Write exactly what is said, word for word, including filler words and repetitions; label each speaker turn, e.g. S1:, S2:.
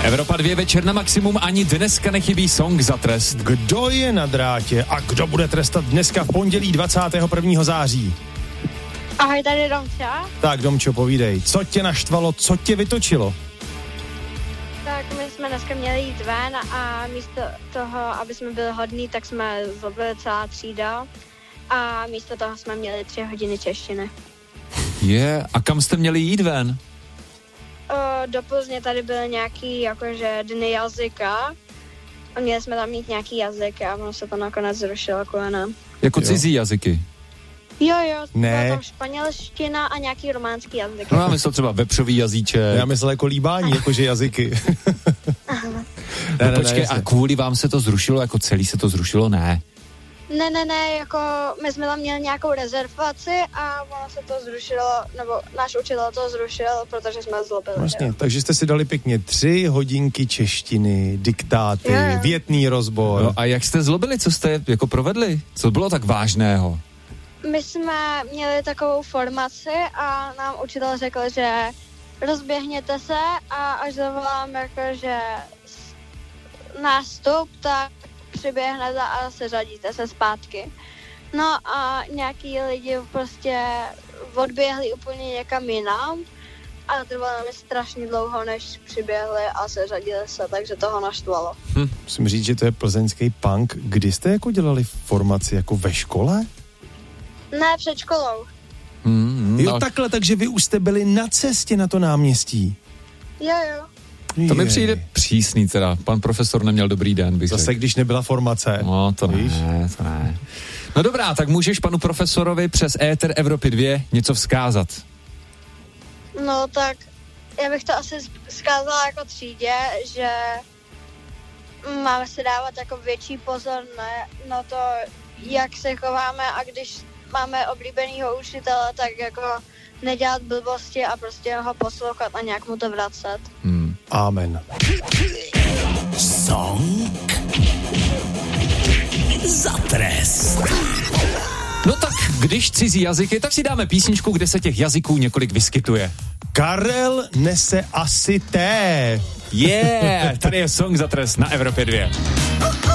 S1: Evropa dva večer na maximum, ani dneska nechybí song za trest.
S2: Kdo je na drátě a kdo bude trestat dneska v pondělí dvacátého prvního září?
S3: Ahoj, tady Domča.
S2: Tak Domčo, povídej, co tě naštvalo, co tě vytočilo?
S3: Tak my jsme dneska měli jít ven a místo toho, aby jsme byli hodní, tak jsme zlobili celá třída a místo toho jsme měli tři hodiny češtiny.
S1: Je, yeah. A kam jste měli jít ven?
S3: O, do Plzně tady byly nějaký jakože dny jazyka a měli jsme tam mít nějaký jazyk a ono se to nakonec zrušilo kvůli nám.
S1: Jako cizí jazyky?
S3: Jo, jo,
S2: ne.
S3: Byla tam španělština a nějaký románský jazyk.
S1: No já myslel třeba vepřový jazyček.
S2: Já myslel jako líbání, jakože jazyky.
S1: ne, no, ne, počkej, ne, a kvůli vám se to zrušilo, jako celý se to zrušilo, ne?
S3: Ne, ne, ne, jako my jsme tam měli nějakou rezervaci a ono se to zrušilo, nebo náš učitel to zrušil, protože jsme zlobili.
S2: Vlastně, takže jste si dali pěkně tři hodinky češtiny, diktáty, yeah. větný rozbor.
S1: No, a jak jste zlobili, co jste jako provedli? Co bylo tak vážného?
S3: My jsme měli takovou formaci a nám učitel řekl, že rozběhněte se a až zavoláme jakože nástup, tak přiběhnete a seřadíte se zpátky. No a nějaký lidi prostě odběhli úplně někam jinam a trvalo mi strašně dlouho, než přiběhli a seřadili se, takže toho naštvalo.
S2: Hm, musím říct, že to je plzeňský punk. Kdy jste jako dělali formaci, jako ve škole?
S3: Ne, před školou.
S2: Mm, jo, no. Takhle, takže vy už jste byli na cestě na to náměstí.
S3: Jo, jo.
S1: To mi přijde přísný teda. Pan profesor neměl dobrý den, bych
S2: Zase,
S1: řekl.
S2: když nebyla formace.
S1: No, to víš? ne, to ne. No dobrá, tak můžeš panu profesorovi přes éter Evropy dva něco vzkázat.
S3: No tak, já bych to asi vzkázala jako třídě, že máme si dávat jako větší pozor na, na to, jak se chováme a když máme oblíbenýho učitele, tak jako nedělat blbosti a prostě ho poslouchat a nějak mu to vracet.
S2: Hmm. Amen.
S4: Song za trest.
S1: No tak, když cizí jazyky, tak si dáme písničku, kde se těch jazyků několik vyskytuje.
S2: Karel nese asi té.
S1: Yeah, tady je song za trest na Evropě dva.